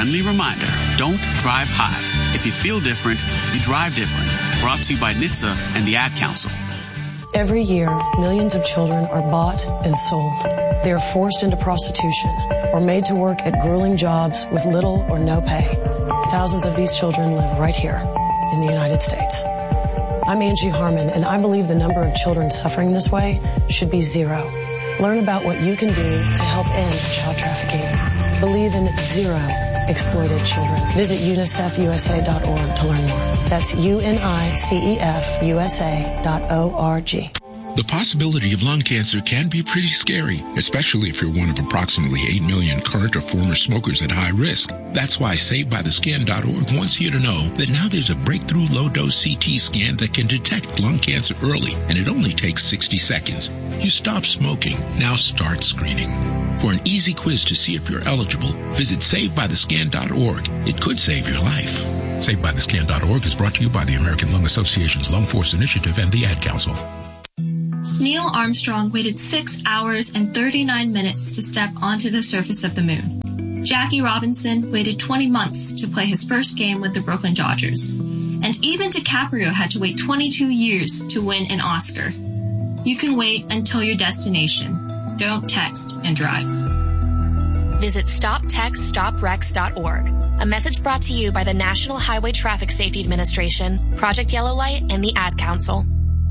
friendly reminder, don't drive high. If you feel different, you drive different. Brought to you by NHTSA and the Ad Council. Every year, millions of children are bought and sold. They are forced into prostitution or made to work at grueling jobs with little or no pay. Thousands of these children live right here in the United States. I'm Angie Harmon, and I believe the number of children suffering this way should be zero. Learn about what you can do to help end child trafficking. Believe in zero exploited children. Visit UNICEFUSA.org to learn more. That's UNICEFUSA.org. The possibility of lung cancer can be pretty scary, especially if you're one of approximately 8 million current or former smokers at high risk. That's why SaveByTheScan.org wants you to know that now there's a breakthrough low-dose CT scan that can detect lung cancer early, and it only takes 60 seconds. You stop smoking, now start screening. For an easy quiz to see if you're eligible, visit SaveByTheScan.org. It could save your life. SaveByTheScan.org is brought to you by the American Lung Association's Lung Force Initiative and the Ad Council. Neil Armstrong waited 6 hours and 39 minutes to step onto the surface of the moon. Jackie Robinson waited 20 months to play his first game with the Brooklyn Dodgers. And even DiCaprio had to wait 22 years to win an Oscar. You can wait until your destination. Don't text and drive. Visit StopTextStopWrecks.org. A message brought to you by the National Highway Traffic Safety Administration, Project Yellow Light, and the Ad Council.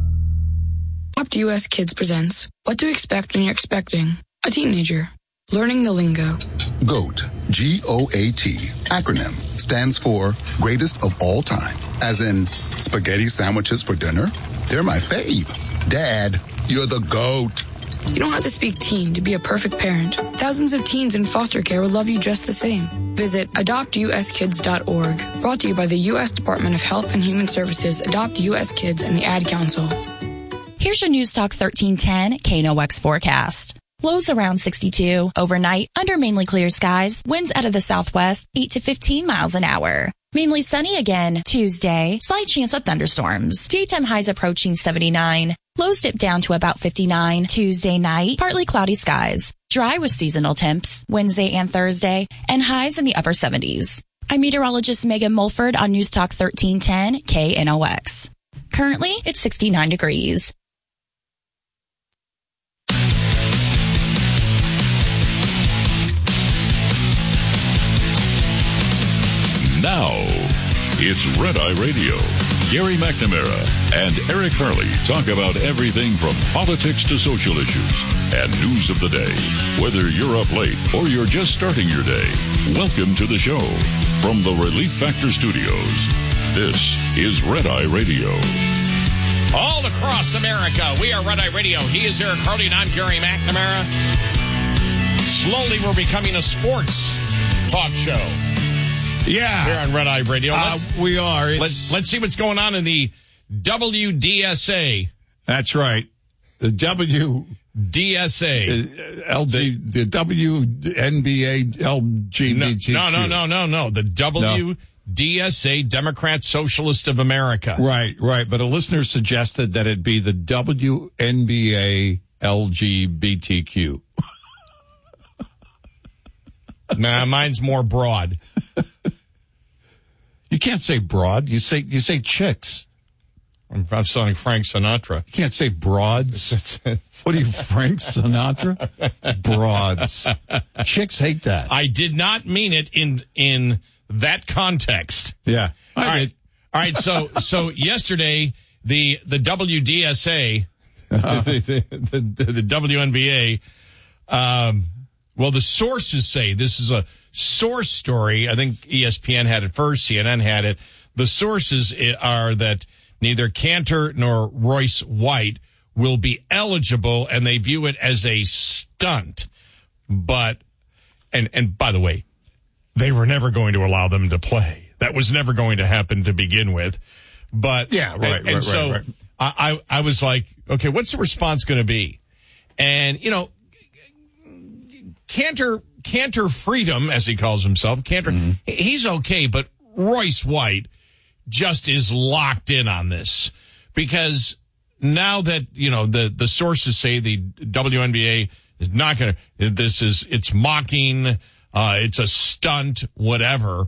Adopt US Kids presents What to Expect When You're Expecting a Teenager. Learning the lingo. GOAT, G-O-A-T, acronym, stands for Greatest of All Time. As in, spaghetti sandwiches for dinner? They're my fave. Dad, you're the GOAT. You don't have to speak teen to be a perfect parent. Thousands of teens in foster care will love you just the same. Visit AdoptUSKids.org. Brought to you by the U.S. Department of Health and Human Services, Adopt U.S. Kids, and the Ad Council. Here's your News Talk 1310 KNOX forecast. Lows around 62. Overnight, under mainly clear skies. Winds out of the southwest, 8 to 15 miles an hour. Mainly sunny again Tuesday. Slight chance of thunderstorms. Daytime highs approaching 79. Lows dip down to about 59. Tuesday night, partly cloudy skies. Dry with seasonal temps. Wednesday and Thursday, and highs in the upper 70s. I'm meteorologist Megan Mulford on News Talk 1310 KNOX. Currently, it's 69 degrees. Now, it's Red Eye Radio. Gary McNamara and Eric Harley talk about everything from politics to social issues and news of the day. Whether you're up late or you're just starting your day, welcome to the show. From the Relief Factor Studios, this is Red Eye Radio. All across America, we are Red Eye Radio. He is Eric Harley and I'm Gary McNamara. Slowly, we're becoming a sports talk show. Yeah. Here on Red Eye Radio. We are. Let's see what's going on in the WDSA. That's right. The WDSA. The WNBA LGBTQ. No. The WDSA, Democrat Socialist of America. Right. But a listener suggested that it be the WNBA LGBTQ. Nah, mine's more broad. You can't say broad. You say chicks. I'm sounding Frank Sinatra. You can't say broads. What are you, Frank Sinatra? Broads. Chicks hate that. I did not mean it in that context. Yeah. All right. So yesterday the WDSA, the WNBA. Well, the sources say this is a source story. I think ESPN had it first. CNN had it. The sources are that neither Cantor nor Royce White will be eligible, and they view it as a stunt. But, and by the way, they were never going to allow them to play. That was never going to happen to begin with. But yeah, right. I was like, okay, what's the response going to be? And Cantor Freedom, as he calls himself, Cantor, he's okay, but Royce White just is locked in on this because now that, the sources say the WNBA is not going to, it's mocking, It's a stunt, whatever.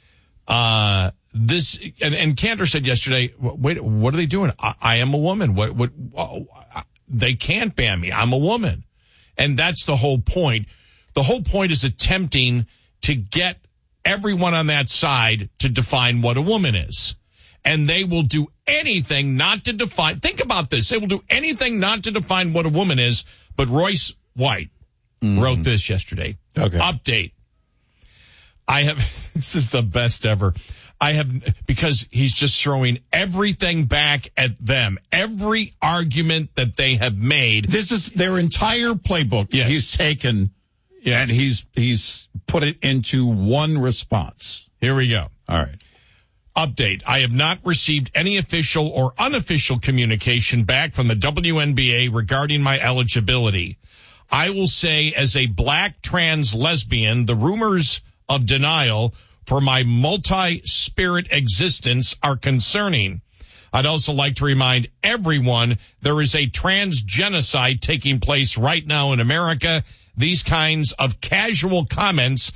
This and Cantor said yesterday, wait, what are they doing? I am a woman. What they can't ban me. I'm a woman. And that's the whole point. The whole point is attempting to get everyone on that side to define what a woman is. And they will do anything not to define. Think about this. They will do anything not to define what a woman is. But Royce White wrote this yesterday. Okay. Update. This is the best ever. Because he's just throwing everything back at them. Every argument that they have made. This is their entire playbook. Yes. He's taken, and he's put it into one response. Here we go. All right. Update. I have not received any official or unofficial communication back from the WNBA regarding my eligibility. I will say, as a black trans lesbian, the rumors of denial for my multi-spirit existence are concerning. I'd also like to remind everyone there is a trans genocide taking place right now in America. These kinds of casual comments